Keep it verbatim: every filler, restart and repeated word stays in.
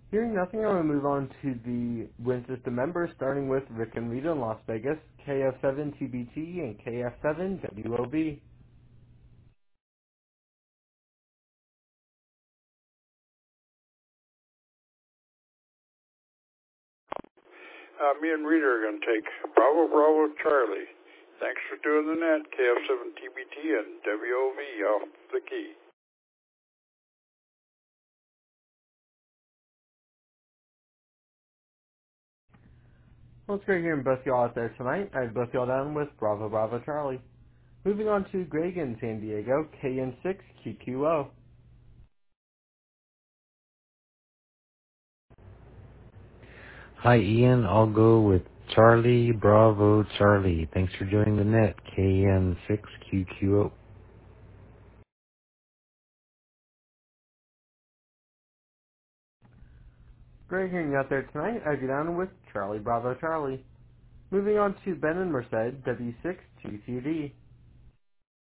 Hearing nothing, I'm going to move on to the Win System members, starting with Rick and Rita in Las Vegas, K F seven T B T and K F seven W O V. Uh, me and Rita are going to take Bravo Bravo Charlie. Thanks for doing the net, K F seven T B T and W O V off the key. Well, it's great hearing both y'all out there tonight. I have both y'all down with Bravo Bravo Charlie. Moving on to Greg in San Diego, K N six Q Q O. Hi, Ian. I'll go with Charlie Bravo Charlie. Thanks for joining the net. K N six Q Q O. Great hearing you out there tonight. I have you down with Charlie Bravo Charlie. Moving on to Ben and Merced, W six two C D.